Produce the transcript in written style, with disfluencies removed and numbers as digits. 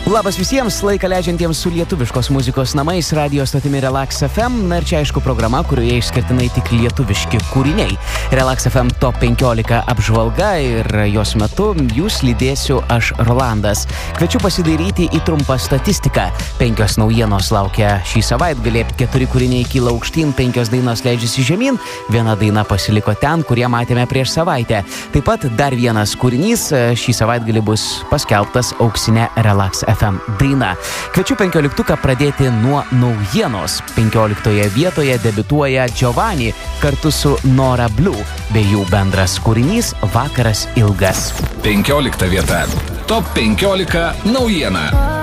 Labas visiems, laiką leidžiantiems su lietuviškos muzikos namais, radio stotimi Relax FM. Na ir čia aišku programa, kurioje išskirtinai tik lietuviški kūriniai. Relax FM Top 15 apžvalga ir jos metu jūs lydėsiu aš, Rolandas. Kviečiu pasidairyti į trumpą statistiką. 5 naujienos laukia šį savaitgalį, 4 kūriniai kyla aukštyn, 5 dainos leidžiasi žemyn, 1 daina pasiliko ten, kurie matėme prieš savaitę. Taip pat dar vienas kūrinys šį savaitgalį bus paskelbtas auksinė Relax FM daina. Kviečiu 15 pradėti nuo naujienos. 15 vietoje debiutuoja Giovanni kartu su Nora Blue, bei jų bendras kūrinys Vakaras ilgas. 15 vieta. Top 15 naujiena.